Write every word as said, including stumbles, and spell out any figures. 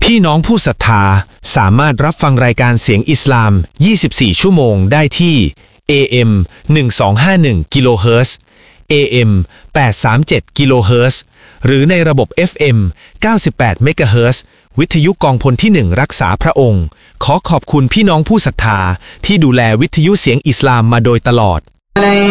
พี่น้องผู้ศรัทธาสามารถรับฟังรายการเสียงอิสลามยี่สิบสี่ชั่วโมงได้ที่ เอ เอ็ม หนึ่งสองห้าหนึ่ง กิโลเฮิรตซ์ เอ เอ็ม แปดสามเจ็ด กิโลเฮิรตซ์ หรือในระบบ เอฟ เอ็ม เก้าสิบแปด เมกะเฮิรตซ์ วิทยุกองพลที่หนึ่งรักษาพระองค์ขอขอบคุณพี่น้องผู้ศรัทธาที่ดูแลวิทยุเสียงอิสลามมาโดยตลอด